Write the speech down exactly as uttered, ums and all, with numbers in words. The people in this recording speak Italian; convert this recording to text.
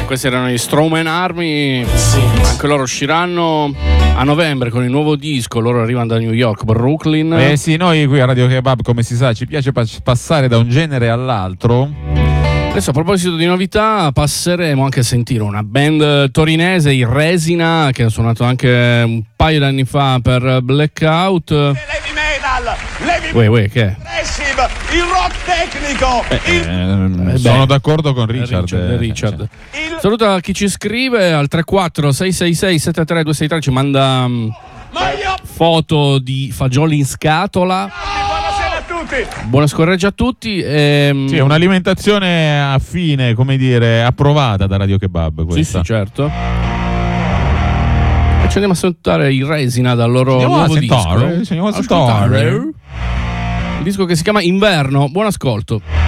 Questi erano gli Strawman Army, sì. Anche loro usciranno a novembre con il nuovo disco. Loro arrivano da New York, Brooklyn. Eh sì, noi qui a Radio Kebab, come si sa, ci piace passare da un genere all'altro. Adesso, a proposito di novità, passeremo anche a sentire una band torinese, i Resina, che ha suonato anche un paio d'anni fa per Blackout. Heavy metal, heavy Uè, uè, che è? progressive, il rock tecnico, Eh, il... eh, sono d'accordo con Richard. Richard, eh, Richard. il... Saluta chi ci scrive al tre quattro sei sei sei sette tre due sei tre, ci manda um, foto di fagioli in scatola. Buonasera a tutti. Buona scorreggia a tutti. Ehm... Sì, è un'alimentazione affine, come dire, approvata da Radio Kebab Sì, questa. sì, certo. E ci andiamo a salutare i Resina dal loro Andiamo nuovo a sentare, disco. ci andiamo a Ascoltare. sentare. Il disco che si chiama Inverno. Buon ascolto.